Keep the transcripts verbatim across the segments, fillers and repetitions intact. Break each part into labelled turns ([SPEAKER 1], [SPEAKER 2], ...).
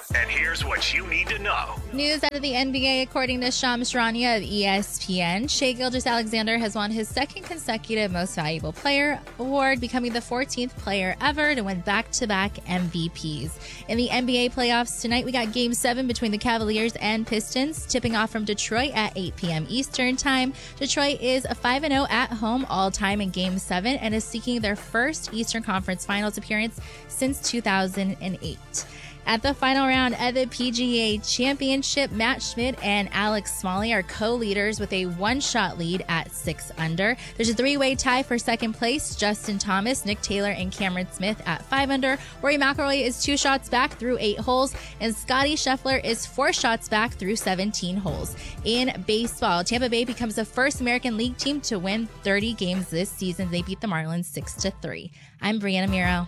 [SPEAKER 1] And here's what you need to know.
[SPEAKER 2] News out of the N B A, according to Shams Charania of E S P N, Shai Gilgeous-Alexander has won his second consecutive Most Valuable Player award, becoming the fourteenth player ever to win back-to-back M V Ps. In the N B A playoffs tonight, we got Game seven between the Cavaliers and Pistons, tipping off from Detroit at eight p.m. Eastern Time. Detroit is a five and oh at home all-time in Game seven and is seeking their first Eastern Conference Finals appearance since two thousand eight. At the final round of the P G A Championship, Matt Schmidt and Alex Smalley are co-leaders with a one-shot lead at six under. There's a three-way tie for second place. Justin Thomas, Nick Taylor, and Cameron Smith at five under. Rory McIlroy is two shots back through eight holes, and Scotty Scheffler is four shots back through seventeen holes. In baseball, Tampa Bay becomes the first American League team to win thirty games this season. They beat the Marlins six to three. I'm Brianna Miro.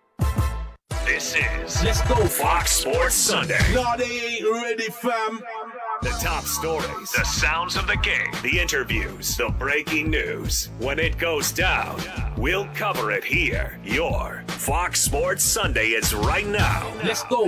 [SPEAKER 1] This is Let's Go Fox Sports Sunday.
[SPEAKER 3] No, they ain't ready, fam.
[SPEAKER 1] The top stories, the sounds of the game, the interviews, the breaking news. When it goes down, we'll cover it here. Your Fox Sports Sunday is right now.
[SPEAKER 3] Let's go.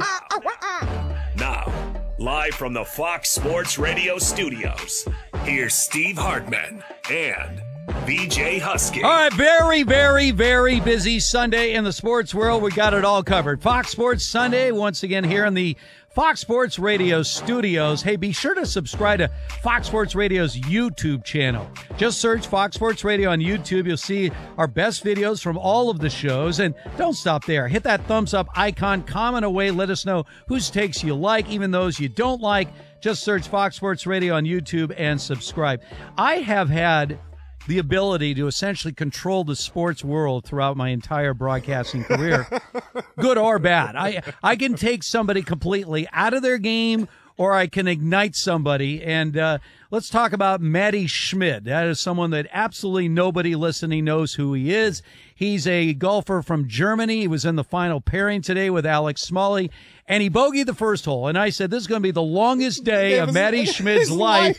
[SPEAKER 1] Now, live from the Fox Sports Radio studios, here's Steve Hartman and V J Husky.
[SPEAKER 4] All right, very, very, very busy Sunday in the sports world. We got it all covered. Fox Sports Sunday, once again, here in the Fox Sports Radio studios. Hey, be sure to subscribe to Fox Sports Radio's YouTube channel. Just search Fox Sports Radio on YouTube. You'll see our best videos from all of the shows. And don't stop there. Hit that thumbs up icon, comment away, let us know whose takes you like, even those you don't like. Just search Fox Sports Radio on YouTube and subscribe. I have had the ability to essentially control the sports world throughout my entire broadcasting career, good or bad. I I can take somebody completely out of their game, or I can ignite somebody. And uh, let's talk about Matty Schmid. That is someone that absolutely nobody listening knows who he is. He's a golfer from Germany. He was in the final pairing today with Alex Smalley, and he bogeyed the first hole. And I said, this is going to be the longest day of Matty Schmid's life.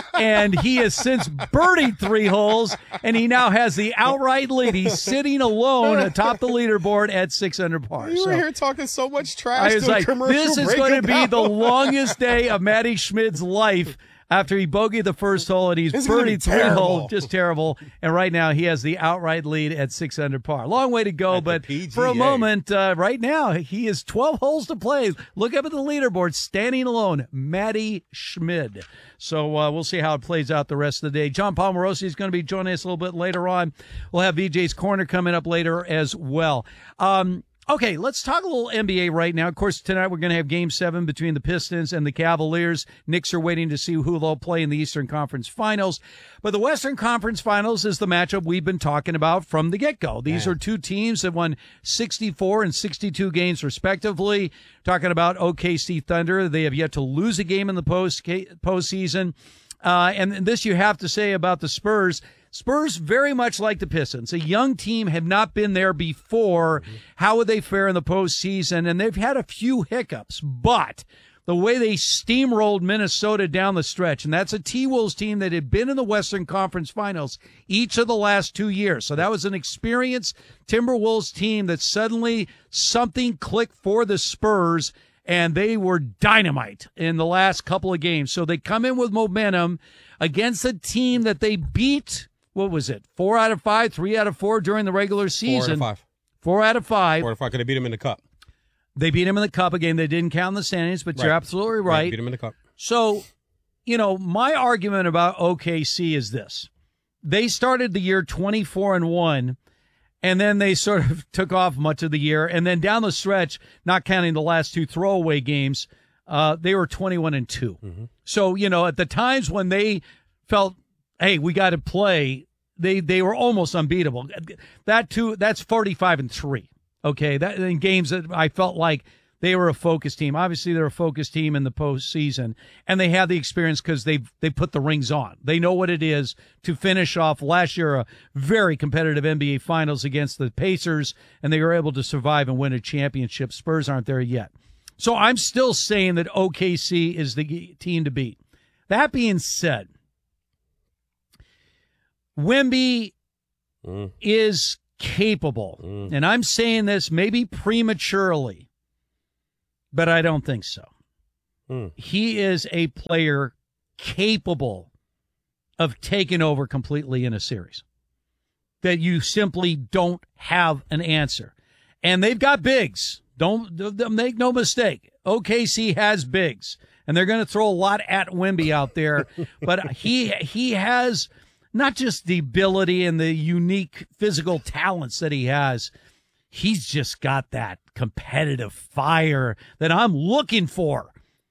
[SPEAKER 4] And he has since birdied three holes, and he now has the outright lead. He's sitting alone atop the leaderboard at six under par.
[SPEAKER 5] You
[SPEAKER 4] so,
[SPEAKER 5] were here talking so much trash.
[SPEAKER 4] I was
[SPEAKER 5] to
[SPEAKER 4] like,
[SPEAKER 5] a commercial
[SPEAKER 4] this is
[SPEAKER 5] break
[SPEAKER 4] going to be
[SPEAKER 5] about-
[SPEAKER 4] the longest day of Matty Schmid's life. After he bogeyed the first hole and he's
[SPEAKER 5] It's gonna be
[SPEAKER 4] birdied three
[SPEAKER 5] terrible.
[SPEAKER 4] holes, just terrible. And right now he has the outright lead at six under par. Long way to go,
[SPEAKER 5] At the
[SPEAKER 4] but
[SPEAKER 5] P G A.
[SPEAKER 4] for a moment, uh, right now he is twelve holes to play. Look up at the leaderboard, standing alone, Matty Schmid. So uh, we'll see how it plays out the rest of the day. John Palmarosi is going to be joining us a little bit later on. We'll have V J's Corner coming up later as well. Um, Okay, let's talk a little N B A right now. Of course, tonight we're going to have Game seven between the Pistons and the Cavaliers. Knicks are waiting to see who they'll play in the Eastern Conference Finals. But the Western Conference Finals is the matchup we've been talking about from the get-go. These
[SPEAKER 5] Man.
[SPEAKER 4] are two teams that won sixty-four and sixty-two games respectively. Talking about O K C Thunder, they have yet to lose a game in the post postseason. Uh, and this you have to say about the Spurs. Spurs, very much like the Pistons, a young team, have not been there before. How would they fare in the postseason? And they've had a few hiccups, but the way they steamrolled Minnesota down the stretch, and that's a T-Wolves team that had been in the Western Conference Finals each of the last two years. So that was an experienced Timberwolves team that suddenly something clicked for the Spurs, and they were dynamite in the last couple of games. So they come in with momentum against a team that they beat. What was it? Four out of five, three out of four during the regular season.
[SPEAKER 5] Four out of five.
[SPEAKER 4] Four out of five.
[SPEAKER 5] Four out of five. Could have beat him in the cup.
[SPEAKER 4] They beat him in the cup, a game they didn't count in the standings, but
[SPEAKER 5] Right.
[SPEAKER 4] you're absolutely right.
[SPEAKER 5] Beat him in the cup.
[SPEAKER 4] So, you know, my argument about O K C is this. They started the year twenty-four and one, and then they sort of took off much of the year. And then down the stretch, not counting the last two throwaway games, uh, they were twenty-one and two. Mm-hmm. So, you know, at the times when they felt, hey, we got to play, they they were almost unbeatable. That too, that's forty-five and three. Okay, that in games that I felt like they were a focus team. Obviously, they're a focus team in the postseason, and they have the experience because they they put the rings on. They know what it is to finish off last year a very competitive N B A Finals against the Pacers, and they were able to survive and win a championship. Spurs aren't there yet, so I'm still saying that O K C is the team to beat. That being said, Wemby mm. is capable, mm. and I'm saying this maybe prematurely, but I don't think so.
[SPEAKER 5] Mm.
[SPEAKER 4] He is a player capable of taking over completely in a series that you simply don't have an answer. And they've got bigs. Don't, don't make no mistake. O K C has bigs, and they're going to throw a lot at Wemby out there. But he he has not just the ability and the unique physical talents that he has. He's just got that competitive fire that I'm looking for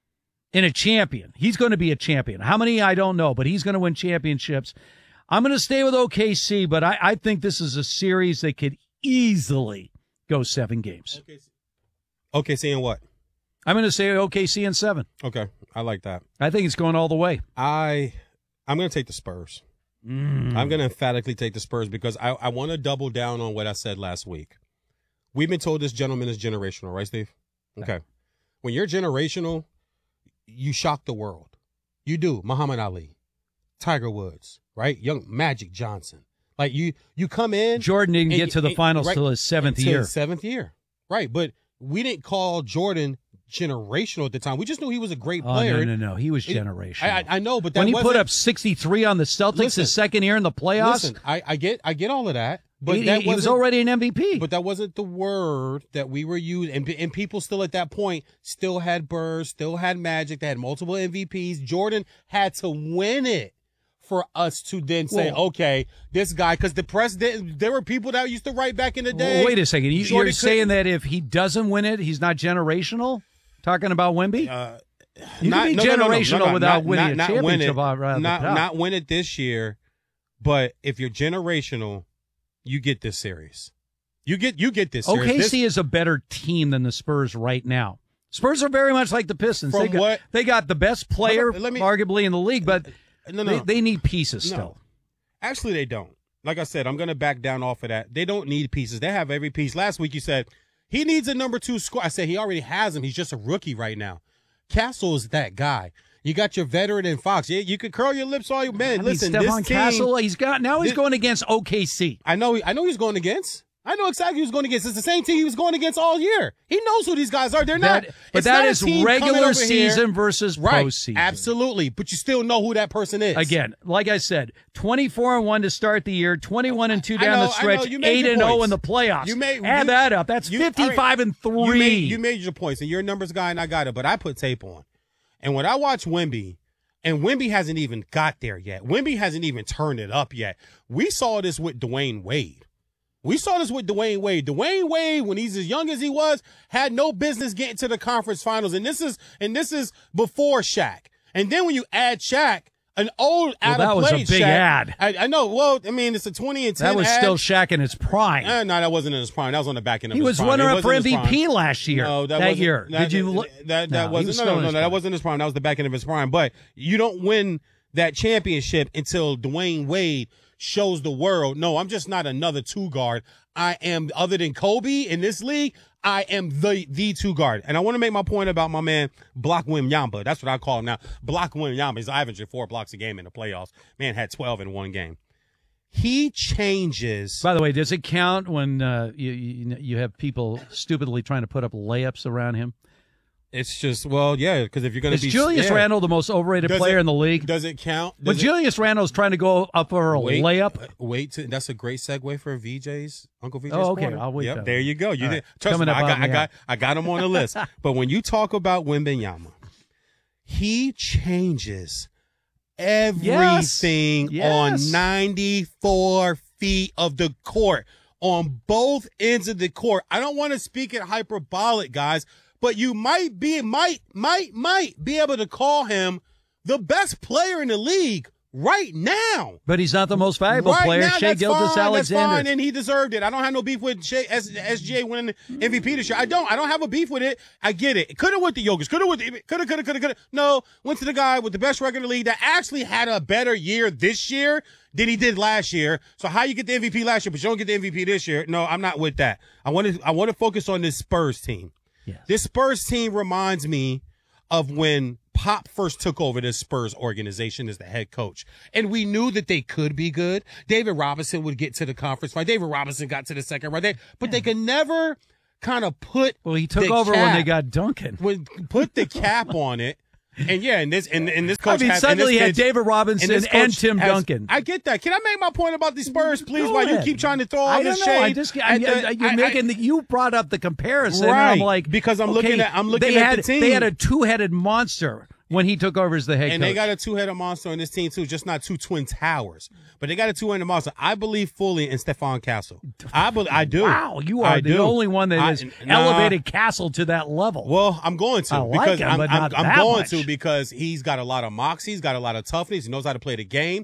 [SPEAKER 4] in a champion. He's going to be a champion. How many, I don't know, but he's going to win championships. I'm going to stay with O K C, but I, I think this is a series that could easily go seven games.
[SPEAKER 5] O K C, O K C and what?
[SPEAKER 4] I'm going to say O K C in seven.
[SPEAKER 5] Okay, I like that.
[SPEAKER 4] I think it's going all the way.
[SPEAKER 5] I, I'm going to take the Spurs.
[SPEAKER 4] Mm.
[SPEAKER 5] I'm going to emphatically take the Spurs because I, I want to double down on what I said last week. We've been told this gentleman is generational, right, Steve? Okay. When you're generational, you shock the world. You do. Muhammad Ali, Tiger Woods, right? Young Magic Johnson. Like you, you come in.
[SPEAKER 4] Jordan didn't
[SPEAKER 5] and,
[SPEAKER 4] get to the
[SPEAKER 5] and,
[SPEAKER 4] finals
[SPEAKER 5] right,
[SPEAKER 4] till his seventh
[SPEAKER 5] until
[SPEAKER 4] year.
[SPEAKER 5] His seventh year, right? But we didn't call Jordan generational at the time. We just knew he was a great player.
[SPEAKER 4] Oh, no, no, no. He was generational.
[SPEAKER 5] I, I know, but that
[SPEAKER 4] when he
[SPEAKER 5] wasn't,
[SPEAKER 4] put up sixty-three on the Celtics
[SPEAKER 5] listen,
[SPEAKER 4] his second year in the playoffs,
[SPEAKER 5] listen, I, I get, I get all of that. But
[SPEAKER 4] he,
[SPEAKER 5] that
[SPEAKER 4] he was already an M V P.
[SPEAKER 5] But that wasn't the word that we were using. And, and people still at that point still had Bird, still had Magic. They had multiple M V Ps. Jordan had to win it for us to then say,
[SPEAKER 4] well,
[SPEAKER 5] okay, this guy, because the press didn't, there were people that used to write back in the day.
[SPEAKER 4] Well, wait a second. You, you're saying
[SPEAKER 5] couldn't-
[SPEAKER 4] that if he doesn't win it, he's not generational? Talking about Wemby?
[SPEAKER 5] Uh,
[SPEAKER 4] you
[SPEAKER 5] not,
[SPEAKER 4] can be
[SPEAKER 5] no, no, no, no,
[SPEAKER 4] generational
[SPEAKER 5] no, no,
[SPEAKER 4] without
[SPEAKER 5] not,
[SPEAKER 4] winning
[SPEAKER 5] not,
[SPEAKER 4] a
[SPEAKER 5] not win
[SPEAKER 4] championship.
[SPEAKER 5] it,
[SPEAKER 4] Right off the
[SPEAKER 5] not,
[SPEAKER 4] top.
[SPEAKER 5] not win it this year, but if you're generational, you get this series. You get you get this series.
[SPEAKER 4] O K C
[SPEAKER 5] This,
[SPEAKER 4] is a better team than the Spurs right now. Spurs are very much like the Pistons.
[SPEAKER 5] From
[SPEAKER 4] They got,
[SPEAKER 5] what-
[SPEAKER 4] they got the best player,
[SPEAKER 5] Let me-
[SPEAKER 4] arguably, in the league, but
[SPEAKER 5] no, no.
[SPEAKER 4] they, they need pieces
[SPEAKER 5] No.
[SPEAKER 4] still.
[SPEAKER 5] Actually, they don't. Like I said, I'm going to back down off of that. They don't need pieces. They have every piece. Last week you said he needs a number two scorer. I said he already has him. He's just a rookie right now. Castle is that guy. You got your veteran in Fox. Yeah, you can curl your lips all you man.
[SPEAKER 4] I
[SPEAKER 5] Listen,
[SPEAKER 4] mean, Stephon
[SPEAKER 5] this team,
[SPEAKER 4] Castle, he's got now he's
[SPEAKER 5] this-
[SPEAKER 4] going against O K C.
[SPEAKER 5] I know. I know he's going against. I know exactly who he's going against. It's the same team he was going against all year. He knows who these guys are. They're not.
[SPEAKER 4] That, but
[SPEAKER 5] it's
[SPEAKER 4] that
[SPEAKER 5] not a
[SPEAKER 4] is
[SPEAKER 5] team coming
[SPEAKER 4] regular
[SPEAKER 5] over
[SPEAKER 4] season
[SPEAKER 5] here.
[SPEAKER 4] versus
[SPEAKER 5] Right.
[SPEAKER 4] postseason.
[SPEAKER 5] Absolutely. But you still know who that person is.
[SPEAKER 4] Again, like I said, twenty-four and one to start the year, twenty-one and two
[SPEAKER 5] I
[SPEAKER 4] down
[SPEAKER 5] know,
[SPEAKER 4] the
[SPEAKER 5] I know.
[SPEAKER 4] stretch,
[SPEAKER 5] You made
[SPEAKER 4] eight
[SPEAKER 5] your
[SPEAKER 4] and zero
[SPEAKER 5] points.
[SPEAKER 4] in the playoffs.
[SPEAKER 5] You made-
[SPEAKER 4] Add
[SPEAKER 5] you-
[SPEAKER 4] that up. That's
[SPEAKER 5] You-
[SPEAKER 4] fifty-five and three.
[SPEAKER 5] You made, you made your points, and you're a numbers guy, and I got it. But I put tape on, and when I watch Wemby, and Wemby hasn't even got there yet. Wemby hasn't even turned it up yet. We saw this with Dwayne Wade. We saw this with Dwayne Wade. Dwayne Wade, when he's as young as he was, had no business getting to the conference finals, and this is and this is before Shaq. And then when you add Shaq, an old
[SPEAKER 4] Well,
[SPEAKER 5] out
[SPEAKER 4] that
[SPEAKER 5] of
[SPEAKER 4] was a
[SPEAKER 5] play
[SPEAKER 4] big
[SPEAKER 5] Shaq,
[SPEAKER 4] ad.
[SPEAKER 5] I, I know. Well, I mean, it's a twenty and ten.
[SPEAKER 4] That was
[SPEAKER 5] ad.
[SPEAKER 4] still Shaq in his prime.
[SPEAKER 5] Uh, no, that wasn't in his prime. That was on the back end of
[SPEAKER 4] he
[SPEAKER 5] his
[SPEAKER 4] was
[SPEAKER 5] prime.
[SPEAKER 4] runner
[SPEAKER 5] It
[SPEAKER 4] up for M
[SPEAKER 5] wasn't
[SPEAKER 4] V
[SPEAKER 5] his
[SPEAKER 4] P
[SPEAKER 5] prime.
[SPEAKER 4] last year.
[SPEAKER 5] No, that,
[SPEAKER 4] that
[SPEAKER 5] wasn't,
[SPEAKER 4] year.
[SPEAKER 5] That,
[SPEAKER 4] Did you look?
[SPEAKER 5] That, that
[SPEAKER 4] No, he
[SPEAKER 5] wasn't.
[SPEAKER 4] was
[SPEAKER 5] No,
[SPEAKER 4] still
[SPEAKER 5] no,
[SPEAKER 4] in
[SPEAKER 5] no,
[SPEAKER 4] his
[SPEAKER 5] that
[SPEAKER 4] prime.
[SPEAKER 5] wasn't his prime. That was the back end of his prime. But you don't win that championship until Dwayne Wade shows the world, no, I'm just not another two guard. I am, other than Kobe in this league, I am the the two guard. And I want to make my point about my man, Block Wembanyama. That's what I call him now. Block Wembanyama. He's averaging four blocks a game in the playoffs. Man had twelve in one game. He changes.
[SPEAKER 4] By the way, does it count when uh, you, you you have people stupidly trying to put up layups around him?
[SPEAKER 5] It's just, well, yeah, because if you're going to
[SPEAKER 4] Is
[SPEAKER 5] be
[SPEAKER 4] Julius
[SPEAKER 5] yeah.
[SPEAKER 4] Randle the most overrated
[SPEAKER 5] Does
[SPEAKER 4] player
[SPEAKER 5] it-
[SPEAKER 4] in the league?
[SPEAKER 5] Does it count? Does
[SPEAKER 4] When
[SPEAKER 5] it-
[SPEAKER 4] Julius Randle's trying to go up for a
[SPEAKER 5] Wait,
[SPEAKER 4] layup,
[SPEAKER 5] uh, Wait, to, that's a great segue for V J's Uncle V J's.
[SPEAKER 4] Oh, okay,
[SPEAKER 5] Corner.
[SPEAKER 4] I'll wait
[SPEAKER 5] Yep,
[SPEAKER 4] that
[SPEAKER 5] there
[SPEAKER 4] one.
[SPEAKER 5] you go. You
[SPEAKER 4] All
[SPEAKER 5] did.
[SPEAKER 4] right.
[SPEAKER 5] Trust
[SPEAKER 4] Coming
[SPEAKER 5] me,
[SPEAKER 4] up
[SPEAKER 5] I got,
[SPEAKER 4] on
[SPEAKER 5] I
[SPEAKER 4] the
[SPEAKER 5] got,
[SPEAKER 4] app.
[SPEAKER 5] I got him on the list. But when you talk about Wembanyama, he changes everything
[SPEAKER 4] Yes.
[SPEAKER 5] on ninety-four feet of the court, on both ends of the court. I don't want to speak it hyperbolic, guys, but you might be, might, might, might be able to call him the best player in the league right now.
[SPEAKER 4] but he's not the most valuable
[SPEAKER 5] Right
[SPEAKER 4] player.
[SPEAKER 5] now,
[SPEAKER 4] Shea
[SPEAKER 5] that's
[SPEAKER 4] Gilgeous
[SPEAKER 5] fine, that's fine,
[SPEAKER 4] Alexander.
[SPEAKER 5] and he deserved it. I don't have no beef with Shea, S, SGA winning M V P this year. I don't. I don't have a beef with it. I get it. Could have went to Jokic. Could have went. Could have. Could have. Could have. Could have. No, went to the guy with the best record in the league that actually had a better year this year than he did last year. So how you get the M V P last year, but you don't get the M V P this year? No, I'm not with that. I want to. I want to focus on this Spurs team.
[SPEAKER 4] Yes.
[SPEAKER 5] This Spurs team reminds me of when Pop first took over this Spurs organization as the head coach. And we knew that they could be good. David Robinson would get to the conference final. David Robinson got to the second round. They, but they could never kind of put
[SPEAKER 4] Well, he took
[SPEAKER 5] the
[SPEAKER 4] over
[SPEAKER 5] cap,
[SPEAKER 4] when they got Duncan.
[SPEAKER 5] when, put the cap on it. And yeah, and this and, and this
[SPEAKER 4] I
[SPEAKER 5] coach
[SPEAKER 4] mean,
[SPEAKER 5] has,
[SPEAKER 4] suddenly
[SPEAKER 5] and
[SPEAKER 4] he
[SPEAKER 5] this
[SPEAKER 4] had
[SPEAKER 5] kid-
[SPEAKER 4] David Robinson
[SPEAKER 5] and,
[SPEAKER 4] and,
[SPEAKER 5] this coach
[SPEAKER 4] Tim
[SPEAKER 5] has-
[SPEAKER 4] Duncan.
[SPEAKER 5] I get that. Can I make my point about the Spurs, please?
[SPEAKER 4] Go
[SPEAKER 5] While you
[SPEAKER 4] ahead.
[SPEAKER 5] keep trying to throw all
[SPEAKER 4] I
[SPEAKER 5] this
[SPEAKER 4] don't know.
[SPEAKER 5] shade.
[SPEAKER 4] I just, I,
[SPEAKER 5] at the-
[SPEAKER 4] I, you're
[SPEAKER 5] I-
[SPEAKER 4] making
[SPEAKER 5] I-
[SPEAKER 4] the, you brought up the comparison,
[SPEAKER 5] Right,
[SPEAKER 4] and I'm like,
[SPEAKER 5] because I'm
[SPEAKER 4] okay,
[SPEAKER 5] looking at- I'm looking
[SPEAKER 4] they
[SPEAKER 5] at
[SPEAKER 4] had,
[SPEAKER 5] the team.
[SPEAKER 4] They had a two-headed monster when he took over as the head
[SPEAKER 5] And
[SPEAKER 4] coach.
[SPEAKER 5] they got a two-headed monster on this team, too, just not two twin towers. But they got a two-headed monster. I believe fully in Stephon Castle. I, be, I do.
[SPEAKER 4] Wow, you are
[SPEAKER 5] I
[SPEAKER 4] the
[SPEAKER 5] do.
[SPEAKER 4] only one that
[SPEAKER 5] I-
[SPEAKER 4] has
[SPEAKER 5] nah.
[SPEAKER 4] elevated Castle to that level.
[SPEAKER 5] Well, I'm going to.
[SPEAKER 4] I like
[SPEAKER 5] because
[SPEAKER 4] him,
[SPEAKER 5] I'm,
[SPEAKER 4] but
[SPEAKER 5] I'm,
[SPEAKER 4] not
[SPEAKER 5] I'm
[SPEAKER 4] that
[SPEAKER 5] going
[SPEAKER 4] much.
[SPEAKER 5] to because he's got a lot of moxie. He's got a lot of toughness. He knows how to play the game.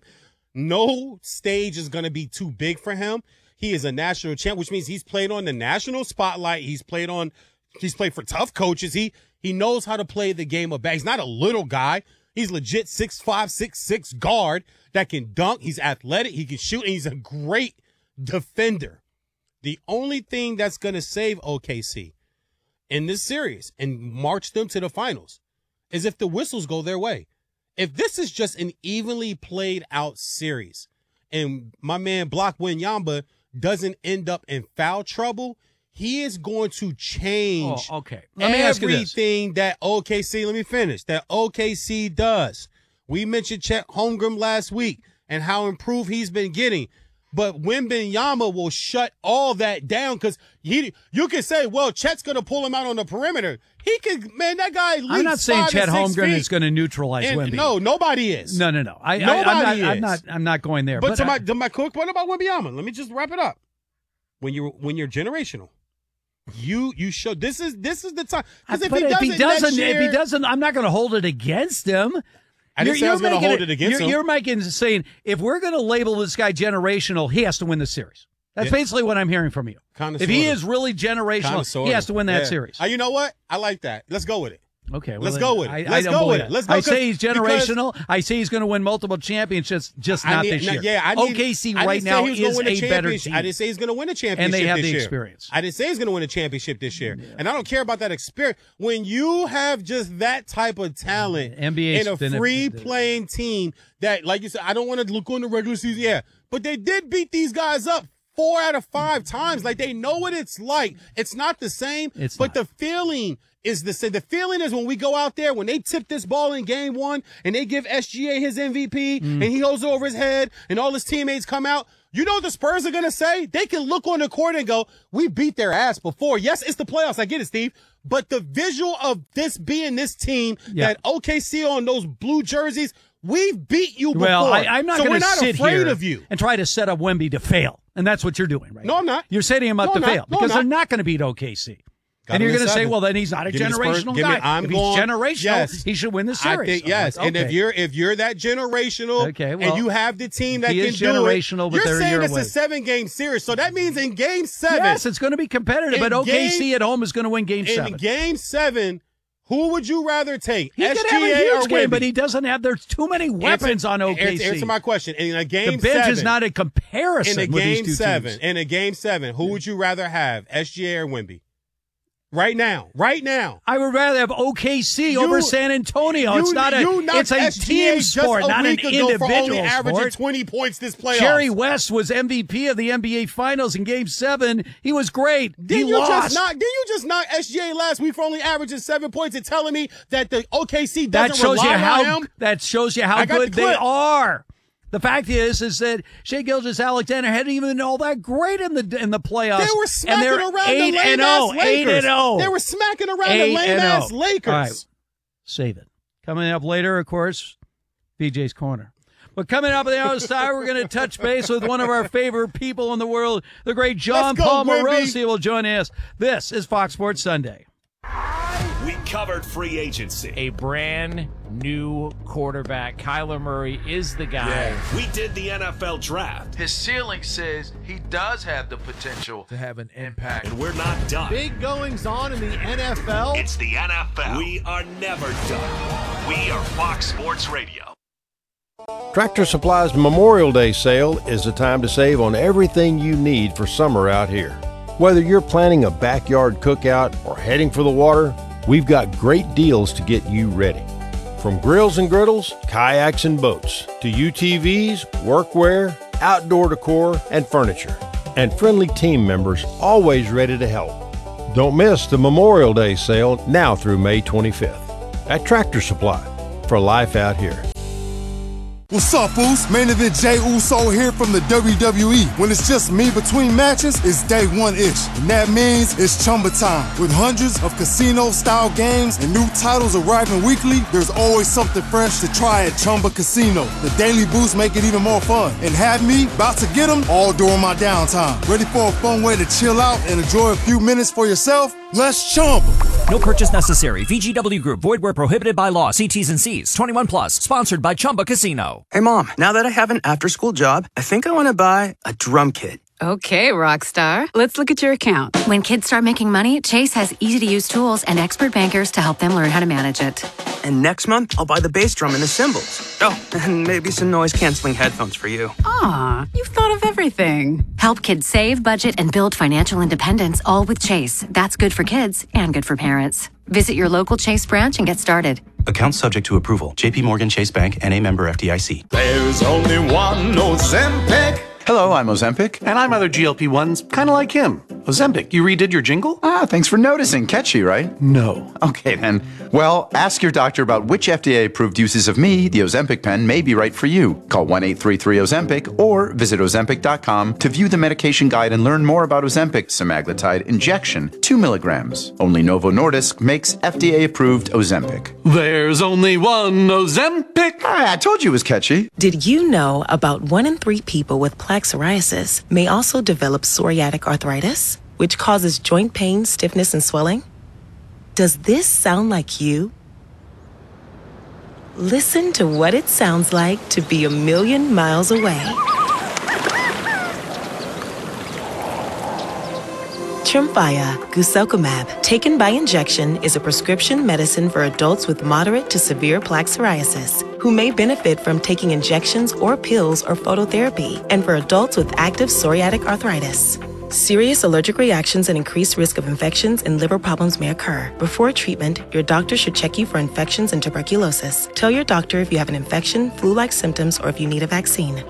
[SPEAKER 5] No stage is going to be too big for him. He is a national champ, which means he's played on the national spotlight. He's played on, he's played for tough coaches. He he knows how to play the game of basketball. He's not a little guy. He's legit six five, six six guard that can dunk. He's athletic. He can shoot, and he's a great defender. The only thing that's going to save O K C in this series and march them to the finals is if the whistles go their way. If this is just an evenly played out series and my man Block Wanyama doesn't end up in foul trouble, he is going to change
[SPEAKER 4] Oh, okay. Let me ask you this.
[SPEAKER 5] everything that O K C, let me finish, that O K C does. We mentioned Chet Holmgren last week and how improved he's been getting. But Wembanyama will shut all that down because he, you can say, well, Chet's going to pull him out on the perimeter. He can, man, that guy leaps
[SPEAKER 4] I'm not saying
[SPEAKER 5] five
[SPEAKER 4] Chet
[SPEAKER 5] and six
[SPEAKER 4] Holmgren
[SPEAKER 5] feet.
[SPEAKER 4] is going to neutralize
[SPEAKER 5] And
[SPEAKER 4] Wemby.
[SPEAKER 5] No, nobody is.
[SPEAKER 4] no, no, no. I, I,
[SPEAKER 5] Nobody
[SPEAKER 4] I'm, not,
[SPEAKER 5] is.
[SPEAKER 4] I'm not. I'm not going there.
[SPEAKER 5] But,
[SPEAKER 4] But,
[SPEAKER 5] to,
[SPEAKER 4] I-
[SPEAKER 5] my, to my quick point about Wembanyama, let me just wrap it up. When you're when you're generational, you you show this is this is the time. Because if,
[SPEAKER 4] but
[SPEAKER 5] he
[SPEAKER 4] if he
[SPEAKER 5] doesn't,
[SPEAKER 4] doesn't,
[SPEAKER 5] next year,
[SPEAKER 4] if he doesn't, I'm not going to hold it against him.
[SPEAKER 5] I didn't say I was going to
[SPEAKER 4] making
[SPEAKER 5] hold it against
[SPEAKER 4] you're,
[SPEAKER 5] him.
[SPEAKER 4] You're making saying if we're going to label this guy generational, he has to win the series. That's
[SPEAKER 5] Yeah.
[SPEAKER 4] basically what I'm hearing from you.
[SPEAKER 5] Kinda,
[SPEAKER 4] if he
[SPEAKER 5] sorta.
[SPEAKER 4] is really generational,
[SPEAKER 5] Kinda,
[SPEAKER 4] he
[SPEAKER 5] sorta.
[SPEAKER 4] has to win that
[SPEAKER 5] Yeah.
[SPEAKER 4] series.
[SPEAKER 5] Uh, you know what? I like that. Let's go with it.
[SPEAKER 4] Okay, well,
[SPEAKER 5] Let's
[SPEAKER 4] then
[SPEAKER 5] go with it.
[SPEAKER 4] I,
[SPEAKER 5] Let's
[SPEAKER 4] I don't
[SPEAKER 5] go
[SPEAKER 4] believe
[SPEAKER 5] with it.
[SPEAKER 4] that.
[SPEAKER 5] Let's go,
[SPEAKER 4] I say he's
[SPEAKER 5] 'cause-
[SPEAKER 4] generational. I say he's going to win multiple championships, just
[SPEAKER 5] I
[SPEAKER 4] not
[SPEAKER 5] need-
[SPEAKER 4] this
[SPEAKER 5] no,
[SPEAKER 4] year.
[SPEAKER 5] Yeah, I need,
[SPEAKER 4] O K C
[SPEAKER 5] I didn't
[SPEAKER 4] right
[SPEAKER 5] say
[SPEAKER 4] now
[SPEAKER 5] he was gonna
[SPEAKER 4] is
[SPEAKER 5] win
[SPEAKER 4] a better
[SPEAKER 5] championship.
[SPEAKER 4] team.
[SPEAKER 5] I didn't say he's going to win a championship
[SPEAKER 4] And they have
[SPEAKER 5] this
[SPEAKER 4] the
[SPEAKER 5] year.
[SPEAKER 4] experience.
[SPEAKER 5] I didn't say he's going to win a championship this year. And I don't care about that experience. When you have just that type of talent
[SPEAKER 4] N B A
[SPEAKER 5] in a
[SPEAKER 4] been a-
[SPEAKER 5] free-playing team that, like you said, I don't want to look on the regular season. Yeah, but they did beat these guys up four out of five times. Like, they know what it's like. It's not the same,
[SPEAKER 4] It's
[SPEAKER 5] but
[SPEAKER 4] not.
[SPEAKER 5] the feeling is the same. The feeling is when we go out there, when they tip this ball in game one and they give S G A his M V P
[SPEAKER 4] Mm.
[SPEAKER 5] and he holds it over his head and all his teammates come out, you know what the Spurs are going to say? They can look on the court and go, we beat their ass before. Yes, it's the playoffs. I get it, Steve. But the visual of this being this team,
[SPEAKER 4] Yeah.
[SPEAKER 5] that O K C on those blue jerseys, we've beat you before.
[SPEAKER 4] Well, I, I'm not
[SPEAKER 5] so
[SPEAKER 4] going
[SPEAKER 5] we're
[SPEAKER 4] to
[SPEAKER 5] not
[SPEAKER 4] sit
[SPEAKER 5] afraid
[SPEAKER 4] here
[SPEAKER 5] of you.
[SPEAKER 4] and try to set up Wemby to fail, and that's what you're doing, right?
[SPEAKER 5] No,
[SPEAKER 4] now.
[SPEAKER 5] I'm not.
[SPEAKER 4] You're setting him up
[SPEAKER 5] No,
[SPEAKER 4] to
[SPEAKER 5] I'm not.
[SPEAKER 4] fail
[SPEAKER 5] No, I'm
[SPEAKER 4] because they're
[SPEAKER 5] not.
[SPEAKER 4] not going to beat O K C.
[SPEAKER 5] Got
[SPEAKER 4] And
[SPEAKER 5] him
[SPEAKER 4] you're
[SPEAKER 5] in
[SPEAKER 4] going to say,
[SPEAKER 5] seven.
[SPEAKER 4] well, then he's not a
[SPEAKER 5] Give me the Spurs.
[SPEAKER 4] generational
[SPEAKER 5] Give me-
[SPEAKER 4] guy.
[SPEAKER 5] I'm
[SPEAKER 4] if
[SPEAKER 5] going-
[SPEAKER 4] he's generational,
[SPEAKER 5] yes.
[SPEAKER 4] he should win the series.
[SPEAKER 5] I think
[SPEAKER 4] I'm
[SPEAKER 5] yes,
[SPEAKER 4] like,
[SPEAKER 5] and if
[SPEAKER 4] okay.
[SPEAKER 5] you're if you're that generational,
[SPEAKER 4] Okay, well,
[SPEAKER 5] and you have the team that
[SPEAKER 4] he
[SPEAKER 5] can
[SPEAKER 4] is
[SPEAKER 5] do
[SPEAKER 4] generational,
[SPEAKER 5] it,
[SPEAKER 4] but
[SPEAKER 5] you're
[SPEAKER 4] they're a
[SPEAKER 5] saying
[SPEAKER 4] year
[SPEAKER 5] it's
[SPEAKER 4] away.
[SPEAKER 5] a seven game series. So that means in game seven,
[SPEAKER 4] yes, it's going to be competitive,
[SPEAKER 5] In
[SPEAKER 4] but O K C
[SPEAKER 5] game-
[SPEAKER 4] at home is going to win Game
[SPEAKER 5] in
[SPEAKER 4] Seven.
[SPEAKER 5] game seven, who would you rather take?
[SPEAKER 4] He's
[SPEAKER 5] S
[SPEAKER 4] going
[SPEAKER 5] G
[SPEAKER 4] to have a
[SPEAKER 5] A or
[SPEAKER 4] huge game,
[SPEAKER 5] Wemby?
[SPEAKER 4] but he doesn't have. There's too many weapons
[SPEAKER 5] Answer-
[SPEAKER 4] on O K C.
[SPEAKER 5] Answer, answer my question. In a game
[SPEAKER 4] the bench
[SPEAKER 5] seven,
[SPEAKER 4] is not a comparison
[SPEAKER 5] in a
[SPEAKER 4] with
[SPEAKER 5] game
[SPEAKER 4] these two
[SPEAKER 5] seven.
[SPEAKER 4] teams.
[SPEAKER 5] In a game seven, who would you rather have, S G A or Wemby? Right now, right now.
[SPEAKER 4] I would rather have O K C
[SPEAKER 5] You-
[SPEAKER 4] over San Antonio. it's
[SPEAKER 5] You-
[SPEAKER 4] not a.
[SPEAKER 5] you knocked
[SPEAKER 4] It's a
[SPEAKER 5] S G A
[SPEAKER 4] team
[SPEAKER 5] just
[SPEAKER 4] sport,
[SPEAKER 5] a
[SPEAKER 4] not an
[SPEAKER 5] week ago for only
[SPEAKER 4] individual
[SPEAKER 5] averaging
[SPEAKER 4] sport.
[SPEAKER 5] twenty points this playoff.
[SPEAKER 4] Jerry West was M V P of the N B A Finals in Game Seven. He was great.
[SPEAKER 5] Didn't
[SPEAKER 4] he
[SPEAKER 5] you
[SPEAKER 4] lost.
[SPEAKER 5] just knock? Didn't you just knock S G A last week for only averaging seven points and telling me that the O K C doesn't
[SPEAKER 4] that shows
[SPEAKER 5] rely
[SPEAKER 4] you
[SPEAKER 5] on
[SPEAKER 4] how.
[SPEAKER 5] him?
[SPEAKER 4] That shows you how
[SPEAKER 5] I got
[SPEAKER 4] good
[SPEAKER 5] the
[SPEAKER 4] they
[SPEAKER 5] clip.
[SPEAKER 4] are. The fact is, is that Shai Gilgeous-Alexander hadn't even been all that great in the in the playoffs.
[SPEAKER 5] They were
[SPEAKER 4] and
[SPEAKER 5] smacking
[SPEAKER 4] they're
[SPEAKER 5] around
[SPEAKER 4] eight
[SPEAKER 5] the lame
[SPEAKER 4] and
[SPEAKER 5] ass
[SPEAKER 4] oh,
[SPEAKER 5] Lakers.
[SPEAKER 4] eight and oh.
[SPEAKER 5] They were smacking around
[SPEAKER 4] Eight
[SPEAKER 5] the lame
[SPEAKER 4] and
[SPEAKER 5] ass
[SPEAKER 4] oh.
[SPEAKER 5] Lakers.
[SPEAKER 4] All right. Save it. Coming up later, of course, B J's Corner. But coming up on the other side, we're going to touch base with one of our favorite people in the world, the great John
[SPEAKER 5] Let's go,
[SPEAKER 4] Paul
[SPEAKER 5] Wemby.
[SPEAKER 4] Morosi will join us. This is Fox Sports Sunday.
[SPEAKER 1] We covered free agency.
[SPEAKER 6] A brand new quarterback. Kyler Murray is the guy.
[SPEAKER 1] We did the N F L draft,
[SPEAKER 3] His ceiling says he does have the potential to have an impact.
[SPEAKER 1] and we're not done.
[SPEAKER 7] Big goings on in the N F L.
[SPEAKER 1] It's the N F L. We are never done. We are Fox Sports Radio.
[SPEAKER 8] Tractor Supply's Memorial Day sale is the time to save on everything you need for summer out here. Whether you're planning a backyard cookout or heading for the water, we've got great deals to get you ready. From grills and griddles, kayaks and boats, to U T Vs, workwear, outdoor decor, and furniture. And friendly team members always ready to help. Don't miss the Memorial Day sale now through May twenty-fifth at Tractor Supply for life out here.
[SPEAKER 9] What's up, Uso? Main Event Jey Uso here from the W W E. When it's just me between matches, it's day one-ish. And that means it's Chumba time. With hundreds of casino-style games and new titles arriving weekly, there's always something fresh to try at Chumba Casino. The daily boosts make it even more fun. And have me about to get them all during my downtime. Ready for a fun way to chill out and enjoy a few minutes for yourself? Let's Chumba.
[SPEAKER 10] No purchase necessary. V G W Group. Void where prohibited by law. See T's and C's. twenty-one plus. Sponsored by Chumba Casino.
[SPEAKER 11] Hey, Mom. Now that I have an after-school job, I think I want to buy a drum kit.
[SPEAKER 12] Okay, Rockstar. Let's look at your account.
[SPEAKER 13] When kids start making money, Chase has easy-to-use tools and expert bankers to help them learn how to manage it.
[SPEAKER 11] And next month, I'll buy the bass drum and the cymbals. Oh, and maybe some noise-canceling headphones for you.
[SPEAKER 12] Aw, you've thought of everything.
[SPEAKER 13] Help kids save, budget, and build financial independence, all with Chase. That's good for kids and good for parents. Visit your local Chase branch and get started.
[SPEAKER 14] Account subject to approval. J P Morgan Chase Bank and a member F D I C.
[SPEAKER 15] There's only one Ozempic.
[SPEAKER 16] Hello, I'm Ozempic.
[SPEAKER 17] And I'm other G L P ones, kind of like him. Ozempic, you redid your jingle?
[SPEAKER 16] Ah, thanks for noticing. Catchy, right?
[SPEAKER 17] No.
[SPEAKER 16] Okay, then. Well, ask your doctor about which F D A-approved uses of me, the Ozempic pen, may be right for you. Call one eight three three Ozempic or visit Ozempic dot com to view the medication guide and learn more about Ozempic semaglutide injection, two milligrams. Only Novo Nordisk makes F D A-approved Ozempic.
[SPEAKER 17] There's only one Ozempic.
[SPEAKER 16] Ah, I told you it was catchy.
[SPEAKER 18] Did you know about one in three people with plaque psoriasis may also develop psoriatic arthritis, which causes joint pain, stiffness, and swelling? Does this sound like you? Listen to what it sounds like to be a million miles away. Tremfya guselkumab, taken by injection, is a prescription medicine for adults with moderate to severe plaque psoriasis who may benefit from taking injections or pills or phototherapy, and for adults with active psoriatic arthritis. Serious allergic reactions and increased risk of infections and liver problems may occur. Before treatment, your doctor should check you for infections and tuberculosis. Tell your doctor if you have an infection, flu-like symptoms, or if you need a vaccine.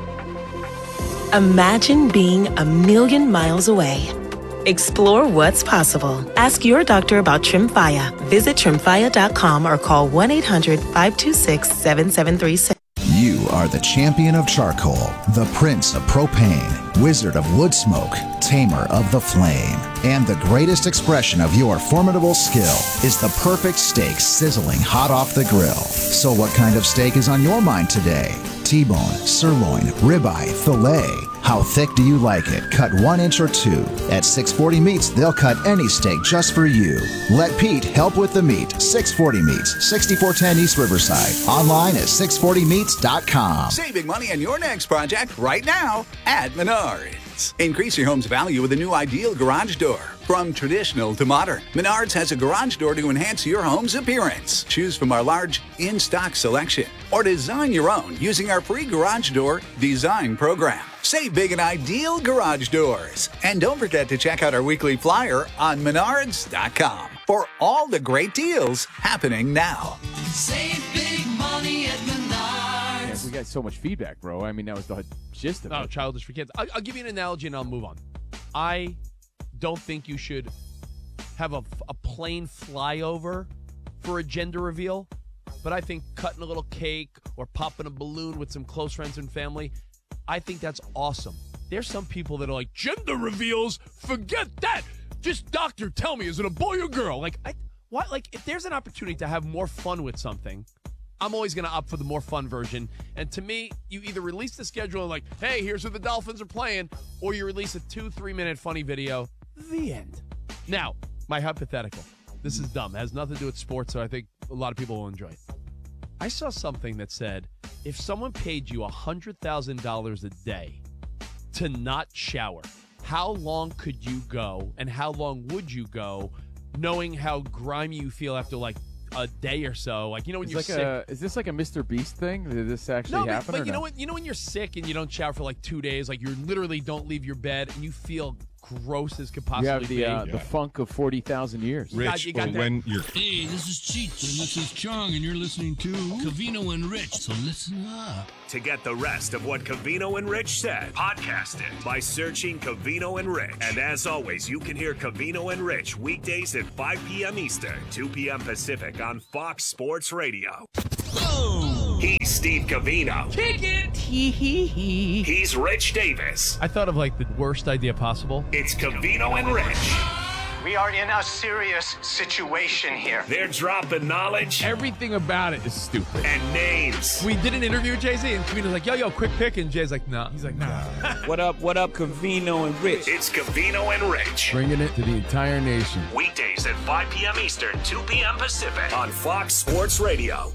[SPEAKER 18] Imagine being a million miles away. Explore what's possible. Ask your doctor about Tremfya. Visit Tremfya dot com or call one eight hundred five two six seven seven three six.
[SPEAKER 19] You are the champion of charcoal, the prince of propane, wizard of wood smoke, tamer of the flame. And the greatest expression of your formidable skill is the perfect steak sizzling hot off the grill. So what kind of steak is on your mind today? T-bone, sirloin, ribeye, filet. How thick do you like it? Cut one inch or two. At six forty Meats, they'll cut any steak just for you. Let Pete help with the meat. six forty Meats, sixty-four ten East Riverside. Online at six forty meats dot com.
[SPEAKER 20] Saving money on your next project right now at Menards. Increase your home's value with a new Ideal garage door. From traditional to modern, Menards has a garage door to enhance your home's appearance. Choose from our large in-stock selection or design your own using our free garage door design program. Save big at Ideal Garage Doors. And don't forget to check out our weekly flyer on menards dot com for all the great deals happening now.
[SPEAKER 21] Save big money at Menards.
[SPEAKER 6] Yeah, we got so much feedback, bro. I mean, that was the gist of it.
[SPEAKER 22] Oh, childish for kids. I'll, I'll give you an analogy and I'll move on. I don't think you should have a, a plain flyover for a gender reveal, but I think cutting a little cake or popping a balloon with some close friends and family, I think that's awesome. There's some people that are like, gender reveals, forget that. Just doctor, tell me, is it a boy or girl? Like, I, what? Like, if there's an opportunity to have more fun with something, I'm always going to opt for the more fun version. And to me, you either release the schedule and like, hey, here's who the Dolphins are playing, or you release a two, three-minute funny video. The end. Now, my hypothetical. This is dumb. It has nothing to do with sports, so I think a lot of people will enjoy it. I saw something that said, if someone paid you one hundred thousand dollars a day to not shower, how long could you go and how long would you go knowing how grimy you feel after like a day or so? Like, you know, when
[SPEAKER 6] it's
[SPEAKER 22] you're
[SPEAKER 6] like
[SPEAKER 22] sick.
[SPEAKER 6] A, is this like a Mister Beast thing? Did this actually
[SPEAKER 22] no, but,
[SPEAKER 6] happen?
[SPEAKER 22] but
[SPEAKER 6] or
[SPEAKER 22] you
[SPEAKER 6] no?
[SPEAKER 22] know what? You know when you're sick and you don't shower for like two days, like you literally don't leave your bed and you feel gross as could possibly
[SPEAKER 6] You have the
[SPEAKER 22] be.
[SPEAKER 6] uh, the funk of forty thousand years.
[SPEAKER 22] You got- you got that-
[SPEAKER 2] you're. Hey, this is Cheech, and this is Chong, and you're listening to Covino and Rich, so listen up.
[SPEAKER 1] To get the rest of what Covino and Rich said, podcast it by searching Covino and Rich. And as always, you can hear Covino and Rich weekdays at five p.m. Eastern, two p.m. Pacific on Fox Sports Radio. Oh. He's Steve Covino.
[SPEAKER 22] Kick it!
[SPEAKER 1] He's Rich Davis.
[SPEAKER 22] I thought of like the worst idea possible.
[SPEAKER 1] It's Covino and Rich.
[SPEAKER 5] We are in a serious situation here.
[SPEAKER 1] They're dropping knowledge.
[SPEAKER 22] Everything about it is stupid.
[SPEAKER 1] And names.
[SPEAKER 22] We did an interview with Jay-Z, and Covino's like, yo, yo, quick pick. And Jay's like, nah. He's like, nah.
[SPEAKER 23] What up, what up, Covino and Rich?
[SPEAKER 1] It's Covino and Rich.
[SPEAKER 6] Bringing it to the entire nation.
[SPEAKER 1] Weekdays at five p.m. Eastern, two p.m. Pacific on Fox Sports Radio.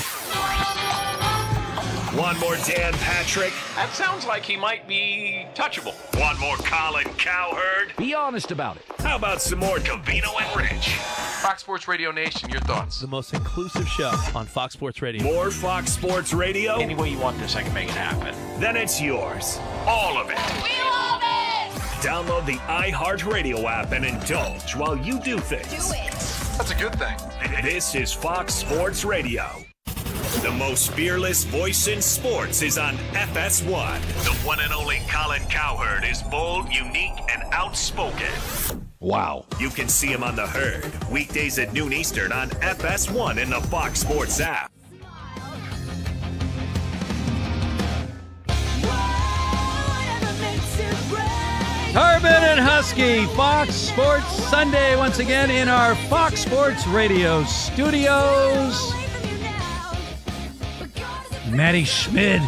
[SPEAKER 1] One more Dan Patrick.
[SPEAKER 5] That sounds like he might be touchable.
[SPEAKER 1] One more Colin Cowherd.
[SPEAKER 10] Be honest about it.
[SPEAKER 1] How about some more Covino and Rich?
[SPEAKER 3] Fox Sports Radio Nation, your thoughts?
[SPEAKER 22] The most inclusive show on Fox Sports Radio.
[SPEAKER 1] More Fox Sports Radio?
[SPEAKER 5] Any way you want this, I can make it happen.
[SPEAKER 1] Then it's yours. All of it.
[SPEAKER 21] We love it!
[SPEAKER 1] Download the iHeartRadio app and indulge while you do things.
[SPEAKER 21] Do it!
[SPEAKER 3] That's a good thing.
[SPEAKER 1] This is Fox Sports Radio. The most fearless voice in sports is on F S one. The one and only Colin Cowherd is bold, unique, and outspoken.
[SPEAKER 8] Wow.
[SPEAKER 1] You can see him on The Herd, weekdays at noon Eastern on F S one in the Fox Sports app.
[SPEAKER 4] Harbin and Husky, Fox Sports Sunday, once again in our Fox Sports Radio studios. Matty Schmid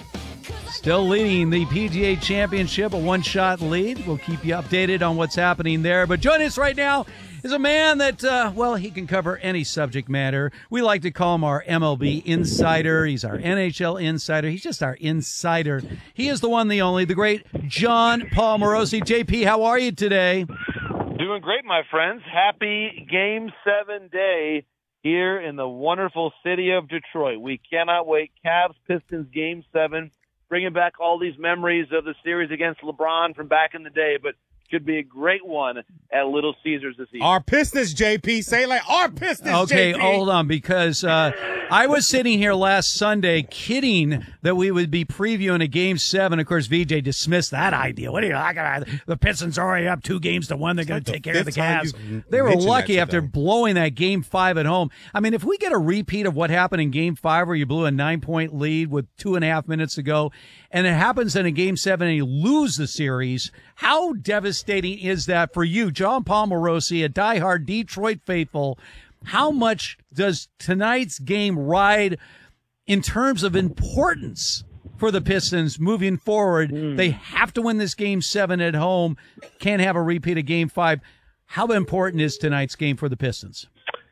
[SPEAKER 4] still leading the P G A Championship, a one-shot lead. We'll keep you updated on what's happening there. But joining us right now is a man that, uh, well, he can cover any subject matter. We like to call him our M L B insider. He's our N H L insider. He's just our insider. He is the one, the only, the great John Paul Morosi. J P, how are you today?
[SPEAKER 24] Doing great, my friends. Happy Game seven day here in the wonderful city of Detroit. We cannot wait. Cavs Pistons Game seven, bringing back all these memories of the series against LeBron from back in the day, but should be a great one at Little Caesars this evening.
[SPEAKER 7] Our Pistons, J P. Say like, our Pistons,
[SPEAKER 4] Okay,
[SPEAKER 7] J P.
[SPEAKER 4] hold on, because uh, I was sitting here last Sunday kidding that we would be previewing a Game seven. Of course, V J dismissed that idea. What are you like? The Pistons are already up two games to one. They're going to take care of the Cavs. They were lucky after blowing that Game five at home. I mean, if we get a repeat of what happened in Game five where you blew a nine-point lead with two and a half minutes to go, and it happens in a Game seven and you lose the series, how devastating is that for you, John Paul Morosi, a diehard Detroit faithful? How much does tonight's game ride in terms of importance for the Pistons moving forward? Mm. They have to win this Game seven at home. Can't have a repeat of Game five. How important is tonight's game for the Pistons?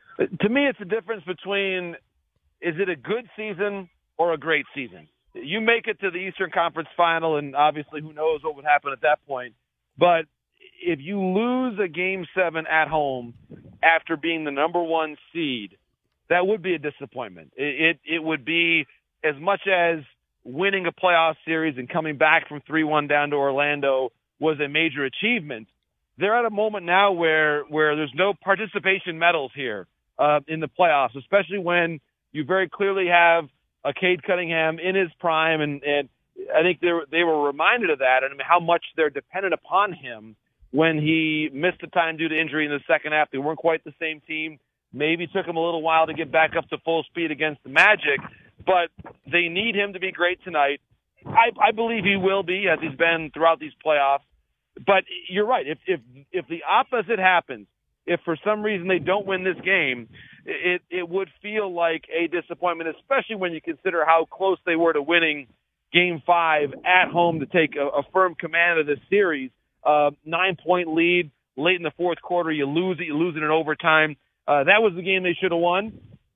[SPEAKER 24] To me, it's the difference between, is it a good season or a great season? You make it to the Eastern Conference Final, and obviously who knows what would happen at that point. But if you lose a Game seven at home after being the number one seed, that would be a disappointment. It, it, it would be as much as winning a playoff series and coming back from three one down to Orlando was a major achievement. They're at a moment now where, where there's no participation medals here uh, in the playoffs, especially when you very clearly have a Cade Cunningham in his prime, and, and I think they were, they were reminded of that, and I mean, how much they're dependent upon him when he missed the time due to injury in the second half. They weren't quite the same team. Maybe took him a little while to get back up to full speed against the Magic, but they need him to be great tonight. I, I believe he will be, as he's been throughout these playoffs. But you're right. If if if the opposite happens, if for some reason they don't win this game, it it would feel like a disappointment, especially when you consider how close they were to winning Game five at home to take a, a firm command of this series. Uh, nine-point lead late in the fourth quarter. You lose it. You lose it in overtime. Uh, that was the game they should have won.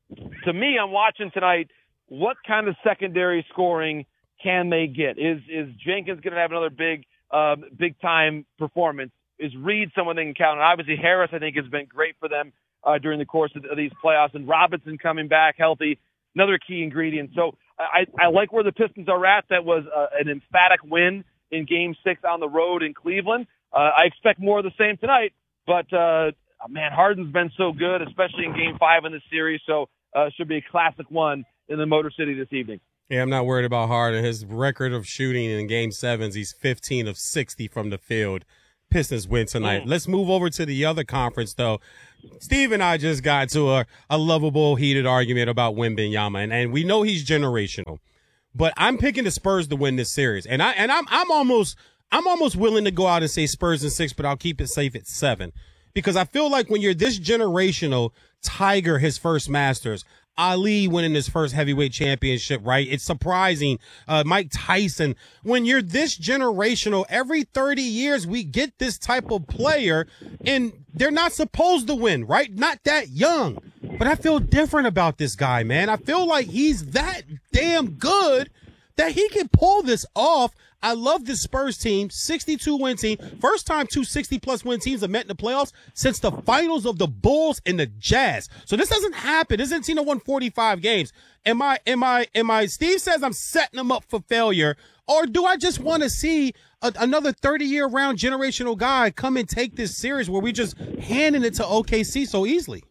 [SPEAKER 24] To me, I'm watching tonight, what kind of secondary scoring can they get? Is is Jenkins going to have another big, uh, big-time performance? Is Reed someone they can count on? Obviously, Harris, I think, has been great for them uh, during the course of, of these playoffs. And Robinson coming back healthy, another key ingredient. So I, I like where the Pistons are at. That was uh, an emphatic win in Game six on the road in Cleveland. uh, I expect more of the same tonight. But, uh, man, Harden's been so good, especially in game five in this series. So uh, it should be a classic one in the Motor City this evening.
[SPEAKER 7] Yeah, I'm not worried about Harden. His record of shooting in game sevens, he's fifteen of sixty from the field. Pistons win tonight. Mm. Let's move over to the other conference, though. Steve and I just got to a, a lovable, heated argument about Wembanyama, and, and we know he's generational. But I'm picking the Spurs to win this series, and I and I'm I'm almost I'm almost willing to go out and say Spurs in six, but I'll keep it safe at seven, because I feel like when you're this generational, Tiger his first Masters, Ali winning his first heavyweight championship, right? It's surprising. Uh, Mike Tyson. When you're this generational, every thirty years we get this type of player, and they're not supposed to win, right? Not that young. But I feel different about this guy, man. I feel like he's that damn good that he can pull this off. I love this Spurs team, sixty-two win team. First time two sixty-plus win teams have met in the playoffs since the finals of the Bulls and the Jazz. So this doesn't happen. This isn't team that won forty-five games. Am I, am I, am I, Steve says I'm setting them up for failure, or do I just want to see a, another thirty-year round generational guy come and take this series where we just handing it to O K C so easily?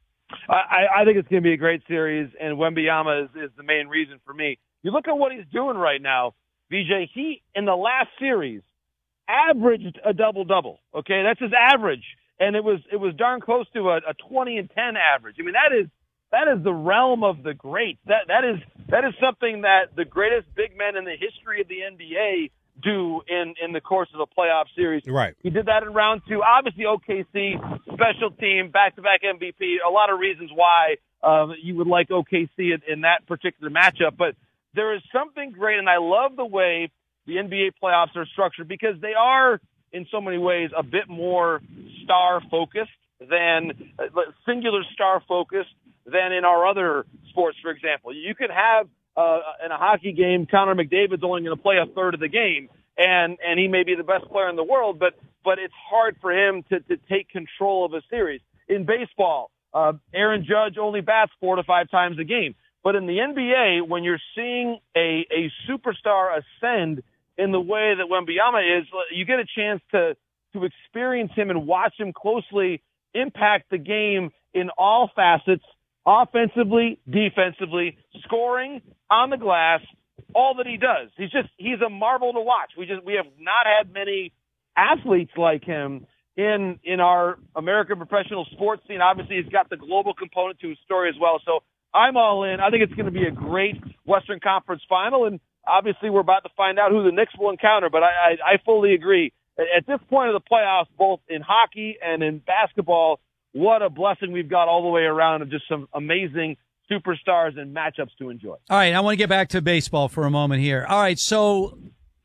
[SPEAKER 24] I, I think it's going to be a great series, and Wembanyama is, is the main reason for me. You look at what he's doing right now. V J, he, in the last series, averaged a double-double, okay? That's his average, and it was it was darn close to a, a twenty and ten average. I mean, that is that is the realm of the greats. That that is that is something that the greatest big men in the history of the N B A do in, in the course of a playoff series.
[SPEAKER 7] Right.
[SPEAKER 24] He did that in round two. Obviously, O K C, special team, back-to-back M V P, a lot of reasons why uh, you would like O K C in, in that particular matchup, but there is something great, and I love the way the N B A playoffs are structured because they are, in so many ways, a bit more star-focused than uh, singular star-focused than in our other sports, for example. You could have, uh, in a hockey game, Connor McDavid's only going to play a third of the game, and, and he may be the best player in the world, but, but it's hard for him to, to take control of a series. In baseball, uh, Aaron Judge only bats four to five times a game. But in the N B A, when you're seeing a, a superstar ascend in the way that Wembanyama is, you get a chance to, to experience him and watch him closely impact the game in all facets, offensively, defensively, scoring, on the glass, all that he does. He's just, he's a marvel to watch. We just, we have not had many athletes like him in, in our American professional sports scene. Obviously, he's got the global component to his story as well. So I'm all in. I think it's going to be a great Western Conference final, and obviously we're about to find out who the Knicks will encounter, but I, I, I fully agree. At this point of the playoffs, both in hockey and in basketball, what a blessing we've got all the way around of just some amazing superstars and matchups to enjoy.
[SPEAKER 4] All right, I want to get back to baseball for a moment here. All right, so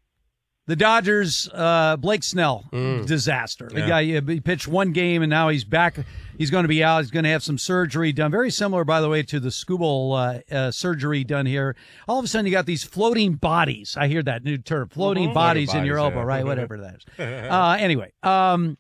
[SPEAKER 4] the Dodgers, uh, Blake Snell, mm. disaster. The guy, he pitched one game, and now he's back. He's going to be out. He's going to have some surgery done. Very similar, by the way, to the Skubal uh, uh, surgery done here. All of a sudden, you got these floating bodies. I hear that new term, floating mm-hmm. bodies, floating in your elbow, yeah. right? Whatever that is. Uh, anyway, um,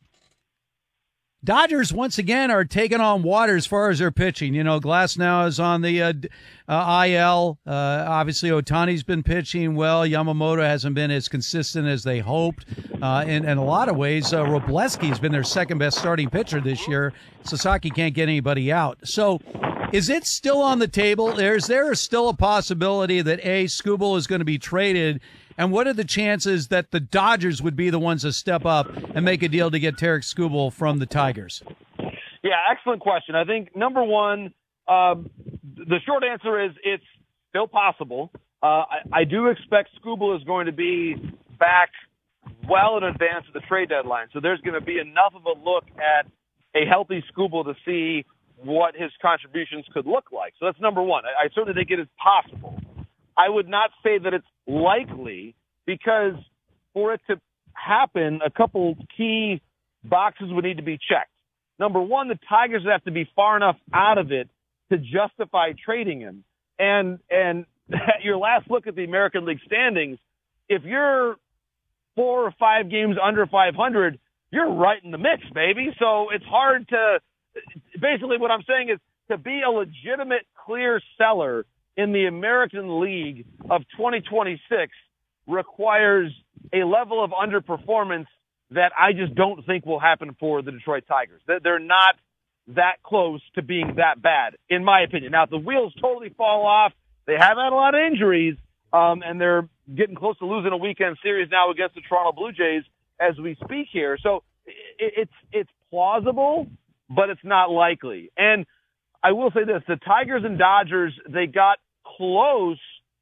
[SPEAKER 4] Dodgers, once again, are taking on water as far as their pitching. You know, Glass now is on the uh, uh, I L. Uh, obviously, Ohtani's been pitching well. Yamamoto hasn't been as consistent as they hoped. Uh, in, in a lot of ways, uh, Robleski's been their second-best starting pitcher this year. Sasaki can't get anybody out. So is it still on the table? Is there still a possibility that, A, Skubal is going to be traded? And what are the chances that the Dodgers would be the ones to step up and make a deal to get Tarik Skubal from the Tigers?
[SPEAKER 24] Yeah, excellent question. I think, number one, um, the short answer is it's still possible. Uh, I, I do expect Skubal is going to be back well in advance of the trade deadline. So there's going to be enough of a look at a healthy Skubal to see what his contributions could look like. So that's number one. I, I certainly think it is possible. I would not say that it's likely because for it to happen, a couple key boxes would need to be checked. Number one, the Tigers have to be far enough out of it to justify trading him. And, and at your last look at the American League standings, if you're four or five games under five hundred, you're right in the mix, baby. So it's hard to, basically what I'm saying is to be a legitimate clear seller in the American League of twenty twenty-six requires a level of underperformance that I just don't think will happen for the Detroit Tigers. They're not that close to being that bad, in my opinion. Now, if the wheels totally fall off, they have had a lot of injuries, um, and they're getting close to losing a weekend series now against the Toronto Blue Jays as we speak here. So it, it's it's plausible, but it's not likely. And I will say this, the Tigers and Dodgers, they got close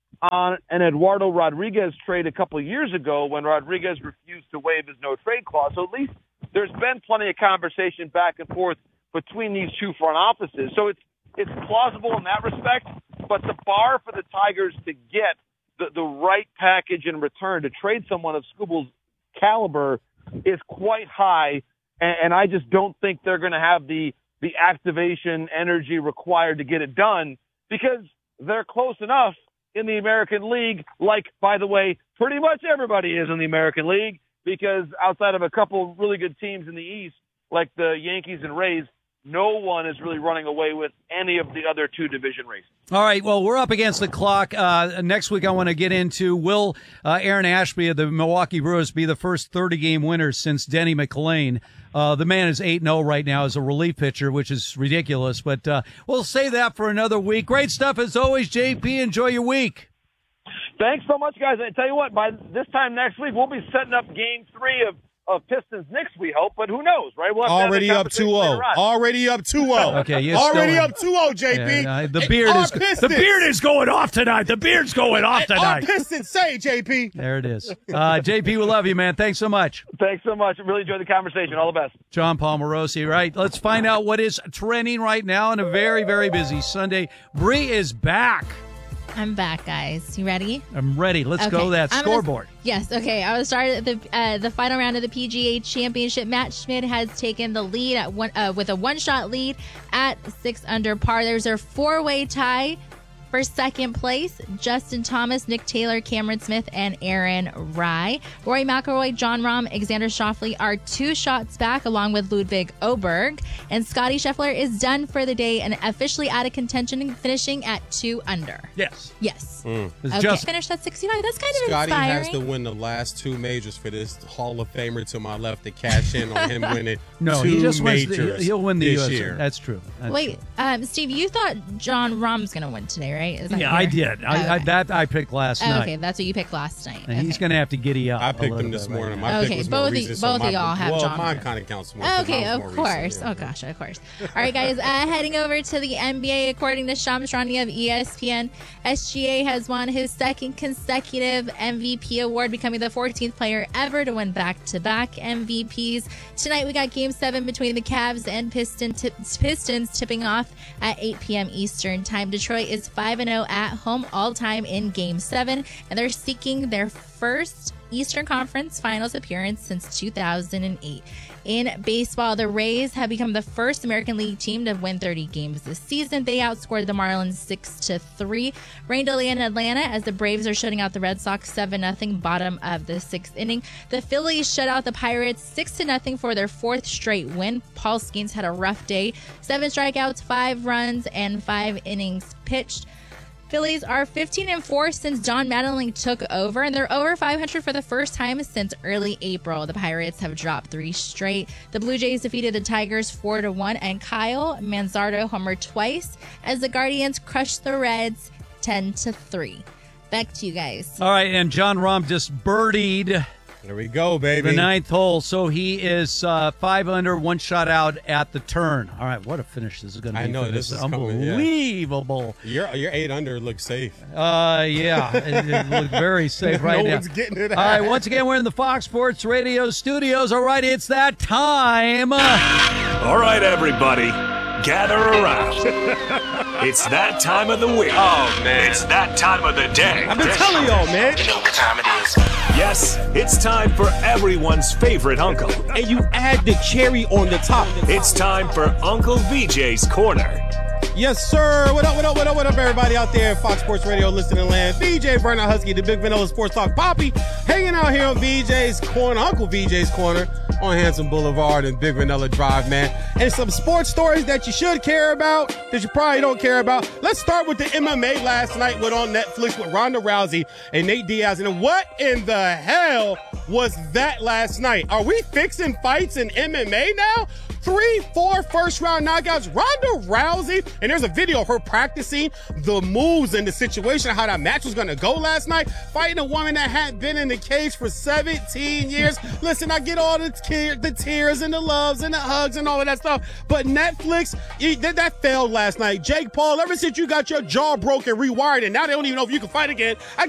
[SPEAKER 24] on an Eduardo Rodriguez trade a couple of years ago when Rodriguez refused to waive his no-trade clause. So at least there's been plenty of conversation back and forth between these two front offices. So it's it's plausible in that respect, but the bar for the Tigers to get the, the right package in return to trade someone of Skubal's caliber is quite high, and, and I just don't think they're going to have the the activation energy required to get it done because they're close enough in the American League, like, by the way, pretty much everybody is in the American League, because outside of a couple really good teams in the East, like the Yankees and Rays, no one is really running away with any of the other two division races.
[SPEAKER 4] All right, well, we're up against the clock. Uh, next week I want to get into, will uh, Aaron Ashby of the Milwaukee Brewers be the first thirty-game winner since Denny McLain? Uh, the man is eight and oh right now as a relief pitcher, which is ridiculous, but uh, we'll save that for another week. Great stuff as always, J P. Enjoy your week.
[SPEAKER 24] Thanks so much, guys. I tell you what, by this time next week, we'll be setting up game three of of Pistons Knicks, we hope, but who knows, right? We'll
[SPEAKER 7] Already up two oh. Already up two oh.
[SPEAKER 4] Okay, you're
[SPEAKER 7] Already
[SPEAKER 4] still...
[SPEAKER 7] up two oh, J P.
[SPEAKER 4] Yeah, uh, the beard is
[SPEAKER 7] Pistons.
[SPEAKER 4] the beard is going off tonight. The beard's going off tonight.
[SPEAKER 7] Our Pistons say, J P.
[SPEAKER 4] There it is. Uh, J P, we love you, man. Thanks so much.
[SPEAKER 24] Thanks so much. Really enjoyed the conversation. All the best.
[SPEAKER 4] John Palmarosi, right? Let's find out what is trending right now on a very, very busy Sunday. Bree is back.
[SPEAKER 9] I'm back, guys. You ready?
[SPEAKER 4] I'm ready. Let's
[SPEAKER 9] okay.
[SPEAKER 4] go that
[SPEAKER 9] I'm
[SPEAKER 4] scoreboard.
[SPEAKER 9] Gonna, yes. Okay. I will start at the uh, the final round of the P G A Championship. Matt Schmidt has taken the lead at one uh, with a one shot lead at six under par. There's a four way tie for second place. Justin Thomas, Nick Taylor, Cameron Smith, and Aaron Rye. Rory McIlroy, John Rahm, Alexander Schauffele are two shots back, along with Ludwig Oberg. And Scotty Scheffler is done for the day and officially out of contention, finishing at two under.
[SPEAKER 4] Yes.
[SPEAKER 9] Yes.
[SPEAKER 7] Mm.
[SPEAKER 9] Okay.
[SPEAKER 4] Just,
[SPEAKER 9] finished at sixty-five. That's kind of
[SPEAKER 7] Scotty
[SPEAKER 9] inspiring.
[SPEAKER 7] has to win the last two majors for this Hall of Famer to my left to cash in on him winning
[SPEAKER 4] no,
[SPEAKER 7] two
[SPEAKER 4] he just
[SPEAKER 7] majors
[SPEAKER 4] wins the, he'll win the
[SPEAKER 7] this
[SPEAKER 4] U S
[SPEAKER 7] year.
[SPEAKER 4] That's true. That's
[SPEAKER 9] Wait,
[SPEAKER 4] true.
[SPEAKER 9] Um, Steve, you thought John Rahm's going to win today, right? Is that
[SPEAKER 4] Yeah,
[SPEAKER 9] your...
[SPEAKER 4] I did. I,
[SPEAKER 9] okay.
[SPEAKER 4] I, that I picked last
[SPEAKER 9] oh,
[SPEAKER 4] night.
[SPEAKER 9] Okay, that's what you picked last night.
[SPEAKER 4] And
[SPEAKER 9] okay.
[SPEAKER 4] he's going to have to giddy up.
[SPEAKER 7] I picked
[SPEAKER 4] a
[SPEAKER 7] him this
[SPEAKER 4] bit
[SPEAKER 7] morning.
[SPEAKER 4] Right
[SPEAKER 7] My
[SPEAKER 9] okay,
[SPEAKER 7] pick was
[SPEAKER 9] both
[SPEAKER 7] more
[SPEAKER 9] of,
[SPEAKER 7] recent.
[SPEAKER 9] both
[SPEAKER 7] so
[SPEAKER 9] of y'all have
[SPEAKER 7] well,
[SPEAKER 9] John.
[SPEAKER 7] mine kind of counts more.
[SPEAKER 9] Okay, of
[SPEAKER 7] more
[SPEAKER 9] course.
[SPEAKER 7] recent, yeah.
[SPEAKER 9] Oh, gosh, of course. All right, guys, uh, heading over to the N B A, according to Shams Charania of E S P N, S G A has won his second consecutive M V P award, becoming the fourteenth player ever to win back-to-back M V Ps. Tonight, we got Game seven between the Cavs and Piston t- Pistons tipping off at eight p.m. Eastern Time. Detroit is five and oh at home all-time in Game seven, and they're seeking their first Eastern Conference Finals appearance since two thousand eight. In baseball, the Rays have become the first American League team to win thirty games this season. They outscored the Marlins six to three. Rain delay in Atlanta as the Braves are shutting out the Red Sox seven nothing bottom of the sixth inning. The Phillies shut out the Pirates six to nothing for their fourth straight win. Paul Skeens had a rough day. Seven strikeouts, five runs, and five innings pitched. Phillies are fifteen and four since John Mattingly took over, and they're over five hundred for the first time since early April. The Pirates have dropped three straight. The Blue Jays defeated the Tigers four to one, and Kyle Manzardo homered twice as the Guardians crushed the Reds ten to three. Back to you guys.
[SPEAKER 4] All right, and John Rahm just birdied.
[SPEAKER 7] There we go, baby.
[SPEAKER 4] The ninth hole, so he is uh, five under, one shot out at the turn. All right, what a finish this is going to be.
[SPEAKER 7] I know,
[SPEAKER 4] for
[SPEAKER 7] this
[SPEAKER 4] this
[SPEAKER 7] is coming, yeah.
[SPEAKER 4] Unbelievable.
[SPEAKER 7] Your your eight under looks safe.
[SPEAKER 4] Uh, yeah, it, it looked very safe right
[SPEAKER 7] no
[SPEAKER 4] now.
[SPEAKER 7] No one's getting it out.
[SPEAKER 4] All right, once again, we're in the Fox Sports Radio studios. All right, it's that time.
[SPEAKER 1] All right, everybody, gather around. It's that time of the week.
[SPEAKER 15] Oh, man.
[SPEAKER 1] It's that time of the day.
[SPEAKER 7] I've been telling y'all, man.
[SPEAKER 15] You know what time it is.
[SPEAKER 1] Yes, it's time for everyone's favorite uncle.
[SPEAKER 7] And you add the cherry on the top.
[SPEAKER 1] It's time for Uncle V J's Corner.
[SPEAKER 7] Yes, sir. What up, what up, what up, what up, everybody out there at Fox Sports Radio listening land. V J Bernard Husky, the Big Vanilla Sports Talk Poppy, hanging out here on V J's Corner, Uncle V J's Corner. on Hanson Boulevard and Big Vanilla Drive, man. And some sports stories that you should care about, that you probably don't care about. Let's start with the M M A last night with on Netflix with Ronda Rousey and Nate Diaz. And what in the hell was that last night? Are we fixing fights in M M A now? Three, four first-round knockouts. Ronda Rousey, and there's a video of her practicing the moves and the situation, how that match was going to go last night, fighting a woman that hadn't been in the cage for seventeen years. Listen, I get all the, te- the tears and the loves and the hugs and all of that stuff, but Netflix, it, that, that failed last night. Jake Paul, ever since you got your jaw broken, rewired, and now they don't even know if you can fight again, I